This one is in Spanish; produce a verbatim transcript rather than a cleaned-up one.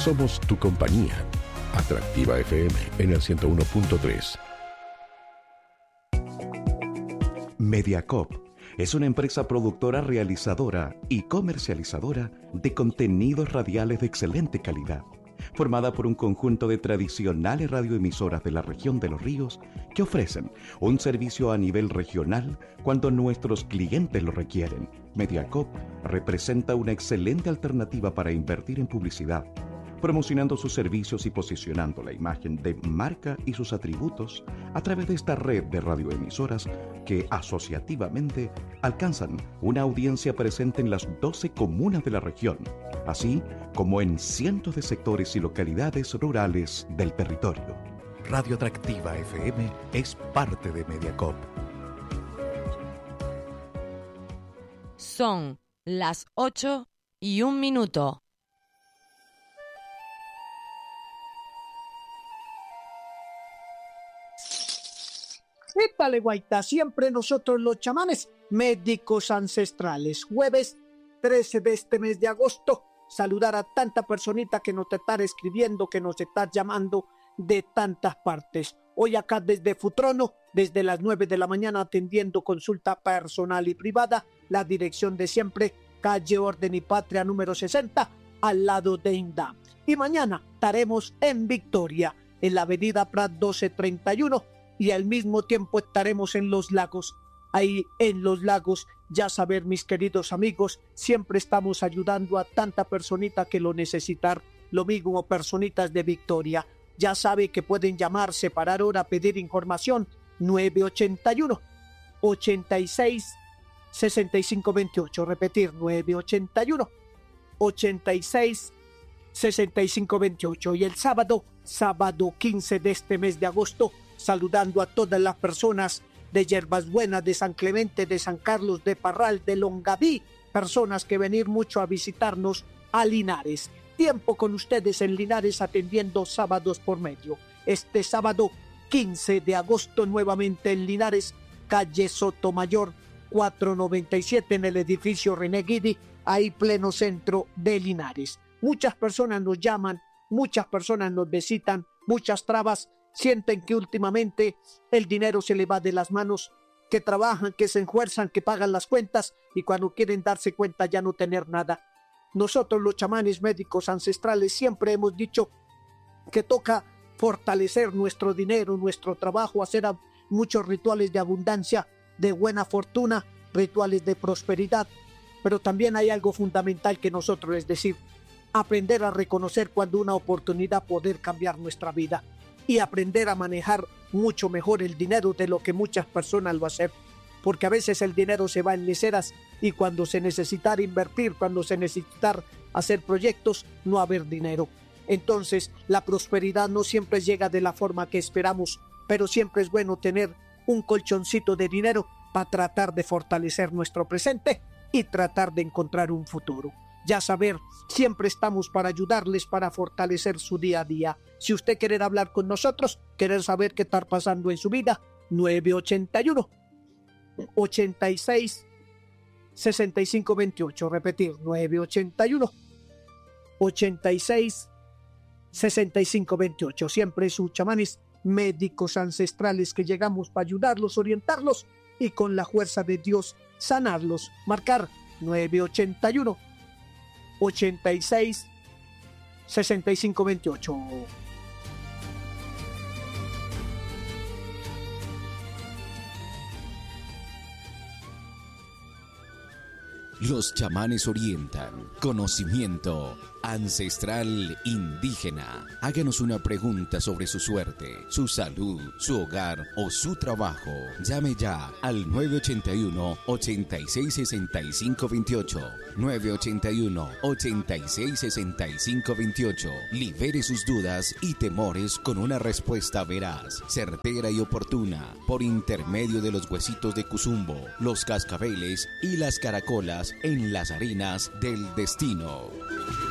Somos tu compañía. Atractiva F M en el ciento uno punto tres. Mediacorp es una empresa productora, realizadora y comercializadora de contenidos radiales de excelente calidad, formada por un conjunto de tradicionales radioemisoras de la región de Los Ríos que ofrecen un servicio a nivel regional cuando nuestros clientes lo requieren. Mediacorp representa una excelente alternativa para invertir en publicidad, promocionando sus servicios y posicionando la imagen de marca y sus atributos a través de esta red de radioemisoras que asociativamente alcanzan una audiencia presente en las doce comunas de la región, así como en cientos de sectores y localidades rurales del territorio. Radio Atractiva F M es parte de Mediacorp. Son las ocho y un minuto. Épale, guaita, siempre nosotros los chamanes, médicos ancestrales. Jueves trece de este mes de agosto, saludar a tanta personita que nos está escribiendo, que nos está llamando de tantas partes. Hoy acá desde Futrono, desde las nueve de la mañana, atendiendo consulta personal y privada, la dirección de siempre, calle Orden y Patria número sesenta, al lado de INDA. Y mañana estaremos en Victoria, en la avenida Prat doce treinta y uno, y al mismo tiempo estaremos en Los Lagos. Ahí en Los Lagos, ya saber, mis queridos amigos, siempre estamos ayudando a tanta personita que lo necesitar, lo mismo personitas de Victoria. Ya sabe que pueden llamar, separar hora, pedir información, nueve ochenta y uno, ochenta y seis, sesenta y cinco veintiocho, repetir, nueve ochenta y uno, ochenta y seis, sesenta y cinco veintiocho. Y el sábado, sábado quince de este mes de agosto, saludando a todas las personas de Yerbas Buenas, de San Clemente, de San Carlos, de Parral, de Longaví, personas que venir mucho a visitarnos a Linares. Tiempo con ustedes en Linares atendiendo sábados por medio. Este sábado quince de agosto nuevamente en Linares, calle Sotomayor cuatrocientos noventa y siete, en el edificio René Guidi, ahí pleno centro de Linares. Muchas personas nos llaman, muchas personas nos visitan, muchas trabas. Sienten que últimamente el dinero se le va de las manos, que trabajan, que se esfuerzan, que pagan las cuentas y cuando quieren darse cuenta ya no tener nada. Nosotros los chamanes médicos ancestrales siempre hemos dicho que toca fortalecer nuestro dinero, nuestro trabajo, hacer muchos rituales de abundancia, de buena fortuna, rituales de prosperidad. Pero también hay algo fundamental que nosotros, es decir, aprender a reconocer cuando una oportunidad poder cambiar nuestra vida. Y aprender a manejar mucho mejor el dinero de lo que muchas personas lo hacen. Porque a veces el dinero se va en leceras y cuando se necesita invertir, cuando se necesita hacer proyectos, no haber dinero. Entonces, la prosperidad no siempre llega de la forma que esperamos, pero siempre es bueno tener un colchoncito de dinero para tratar de fortalecer nuestro presente y tratar de encontrar un futuro. Ya saber, siempre estamos para ayudarles, para fortalecer su día a día. Si usted quiere hablar con nosotros, querer saber qué está pasando en su vida, nueve ochenta y uno, ochenta y seis, sesenta y cinco veintiocho. Repetir, nueve ochenta y uno, ochenta y seis, sesenta y cinco veintiocho. Siempre sus chamanes médicos ancestrales que llegamos para ayudarlos, orientarlos y con la fuerza de Dios sanarlos. Marcar nueve ochenta y uno, ochenta y seis, sesenta y cinco veintiocho. Los chamanes orientan. Conocimiento ancestral indígena. Háganos una pregunta sobre su suerte, su salud, su hogar o su trabajo. Llame ya al nueve ochenta y uno, ochenta y seis, sesenta y cinco veintiocho. nueve ochenta y uno, ochenta y seis, sesenta y cinco veintiocho. Libere sus dudas y temores con una respuesta veraz, certera y oportuna, por intermedio de los huesitos de Cuzumbo, los cascabeles y las caracolas en las arenas del destino.